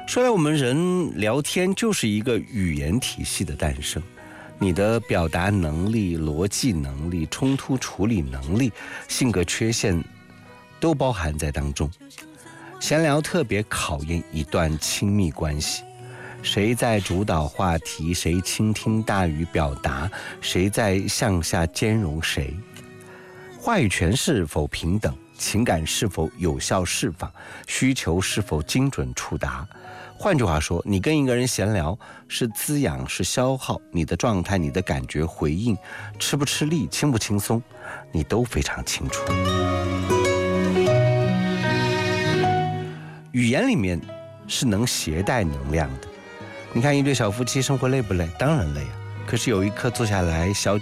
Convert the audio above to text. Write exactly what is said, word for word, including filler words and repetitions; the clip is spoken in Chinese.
说来我们人聊天就是一个语言体系的诞生，你的表达能力、逻辑能力、冲突处理能力、性格缺陷都包含在当中。闲聊特别考验一段亲密关系，谁在主导话题，谁倾听大于表达，谁在向下兼容谁，话语权是否平等，情感是否有效释放，需求是否精准触达。换句话说，你跟一个人闲聊是滋养是消耗，你的状态、你的感觉、回应，吃不吃力、轻不轻松，你都非常清楚。语言里面是能携带能量的。你看一对小夫妻生活累不累？当然累啊。可是有一刻坐下来小